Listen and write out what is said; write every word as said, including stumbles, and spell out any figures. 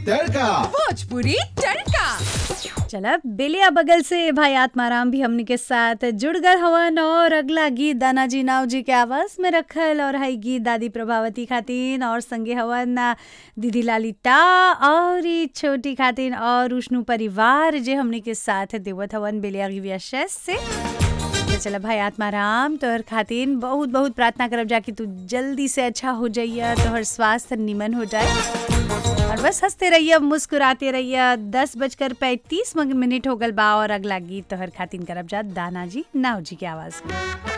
तड़का। भोजपुरी तड़का। चला बेलिया बगल से भाई आत्माराम भी हमनी के साथ जुड़ गए हवन और अगला गीत दानाजी नाव जी के आवाज में रखल और हई गीत दादी प्रभावती खातिन और संगे हवन दीदी लालिता और ई छोटी खातिन और उष्णु परिवार जे हमनी के साथ देवत हवन बेलिया गिविया से। तो चला भाई आत्माराम तोहर खातिन बहुत बहुत प्रार्थना करब जाकि तू जल्दी से अच्छा हो जाइए, तोहर स्वास्थ्य निमन हो जाए और बस हंसते रहिए मुस्कुराते रहिए। दस बजकर पैंतीस मिनट हो गल बा और अगला गीत तोहर खातिन करब जा दानाजी नाव जी के आवाज में।